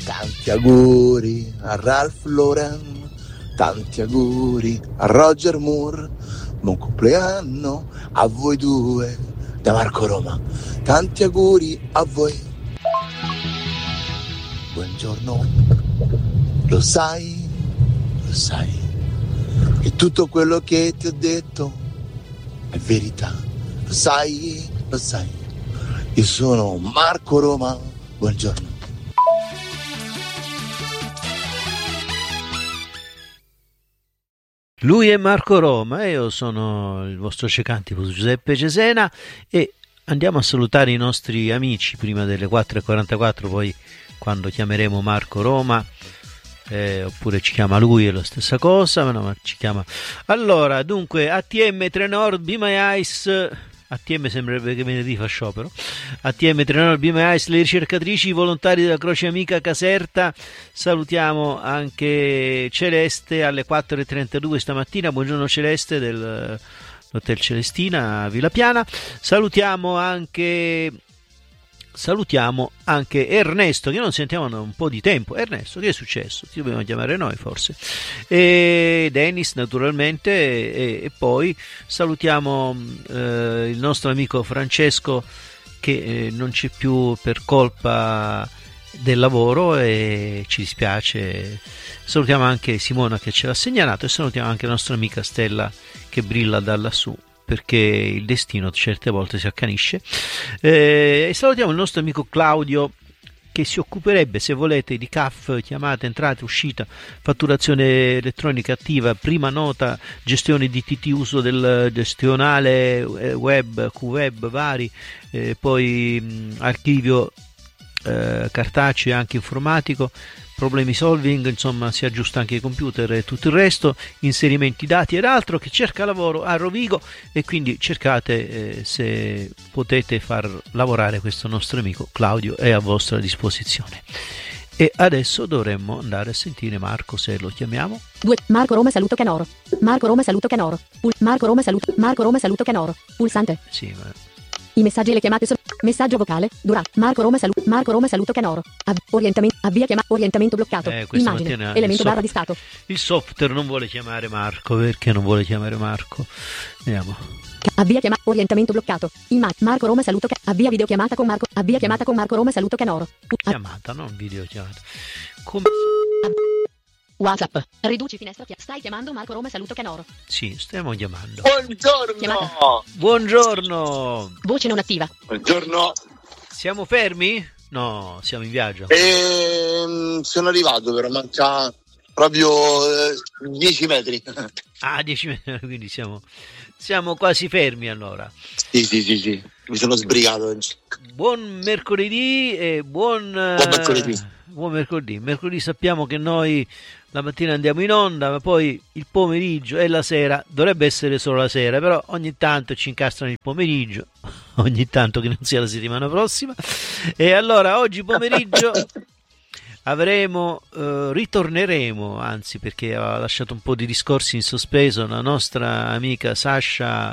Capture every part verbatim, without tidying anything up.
Tanti auguri a Ralph Lauren, tanti auguri a Roger Moore, buon compleanno a voi due da Marco Roma, tanti auguri a voi. Buongiorno, lo sai, lo sai, che tutto quello che ti ho detto è verità, lo sai, lo sai, io sono Marco Roma, buongiorno. Lui è Marco Roma e io sono il vostro cecantibus Giuseppe Cesena e andiamo a salutare i nostri amici prima delle quattro e quarantaquattro, poi quando chiameremo Marco Roma eh, oppure ci chiama lui è la stessa cosa, ma no, ma ci chiama. Allora, dunque, A T M Trenor Be My Ice, A T M sembrerebbe che venerdì fa sciopero. A T M Trenor Be My Ice, le ricercatrici volontari della Croce Amica Caserta. Salutiamo anche Celeste alle quattro e trentadue stamattina. Buongiorno Celeste dell'Hotel Celestina a Villa Piana. Salutiamo anche Salutiamo anche Ernesto, che non sentiamo da un po' di tempo. Ernesto, che è successo? Ti dobbiamo chiamare noi forse. E Dennis naturalmente e, e poi salutiamo eh, il nostro amico Francesco che eh, non c'è più per colpa del lavoro e ci dispiace. Salutiamo anche Simona che ce l'ha segnalato e salutiamo anche la nostra amica Stella che brilla da lassù, perché il destino certe volte si accanisce. Eh, e salutiamo il nostro amico Claudio che si occuperebbe, se volete, di C A F, chiamata, entrata, uscita, fatturazione elettronica attiva, prima nota, gestione di T T, uso del gestionale web, Q web vari, eh, poi mh, archivio eh, cartaceo e anche informatico, problemi solving, insomma si aggiusta anche i computer e tutto il resto, inserimenti dati ed altro, che cerca lavoro a Rovigo e quindi cercate eh, se potete far lavorare questo nostro amico Claudio, è a vostra disposizione. E adesso dovremmo andare a sentire Marco, se lo chiamiamo. due Marco Roma saluto Canoro. Marco Roma saluto Canoro. Pul- Marco Roma saluto Marco Roma saluto Canoro. Pulsante. Sì, ma... I messaggi e le chiamate sono messaggio vocale dura Marco Roma saluto Marco Roma saluto Canoro. Av- orientamento avvia chiama orientamento bloccato. Eh, Immagine elemento soft- barra di stato. Il software non vuole chiamare Marco. Perché non vuole chiamare Marco? Vediamo. Avvia chiama orientamento bloccato. Imma- Marco Roma saluto ca- avvia videochiamata con Marco avvia chiamata con Marco Roma saluto Canoro. A- Chiamata, non videochiamata. Come... WhatsApp. Riduci finestra. Chia- stai chiamando Marco Roma saluto Canoro. Sì, stiamo chiamando. Buongiorno! Chiamata. Buongiorno. Voce non attiva. Buongiorno! Siamo fermi? No, siamo in viaggio. Ehm, sono arrivato però, manca proprio eh, dieci metri. Ah, dieci metri, quindi siamo, siamo quasi fermi allora. Sì, sì, sì, sì, mi sono sbrigato oggi. Buon mercoledì e buon... Buon mercoledì. Eh, buon mercoledì. Mercoledì sappiamo che noi la mattina andiamo in onda, ma poi il pomeriggio e la sera, dovrebbe essere solo la sera, però ogni tanto ci incastrano il pomeriggio, ogni tanto che non sia la settimana prossima. E allora oggi pomeriggio avremo, eh, ritorneremo, anzi perché ha lasciato un po' di discorsi in sospeso, la nostra amica Sasha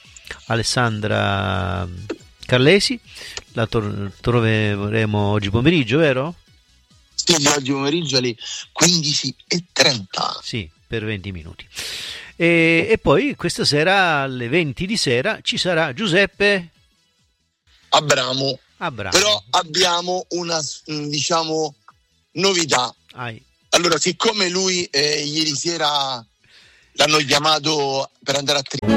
Alessandra Carlesi, la tor- troveremo oggi pomeriggio, vero? Sì, oggi pomeriggio alle quindici e trenta. Sì, per venti minuti. E, e poi questa sera alle venti di sera ci sarà Giuseppe Abramo. Abramo. Però abbiamo una, diciamo, novità. Ai. Allora, siccome lui eh, ieri sera l'hanno chiamato per andare a tri-